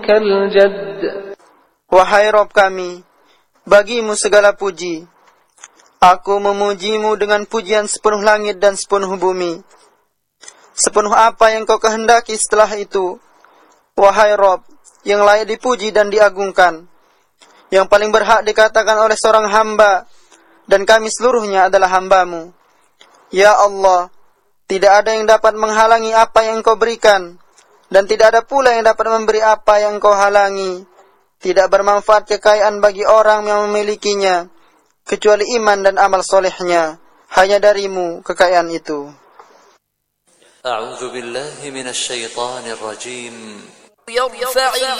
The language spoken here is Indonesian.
الجد. Wahai Rabb kami, bagimu segala puji. Aku memujimu dengan pujian sepenuh langit dan sepenuh bumi. Sepenuh apa yang kau kehendaki setelah itu. Wahai Rabb, yang layak dipuji dan diagungkan, yang paling berhak dikatakan oleh seorang hamba, dan kami seluruhnya adalah hambamu. Ya Allah, tidak ada yang dapat menghalangi apa yang kau berikan, dan tidak ada pula yang dapat memberi apa yang kau halangi. Tidak bermanfaat kekayaan bagi orang yang memilikinya, kecuali iman dan amal solehnya. Hanya darimu kekayaan itu. A'udzu billahi minasy syaithanir rajim. يرفع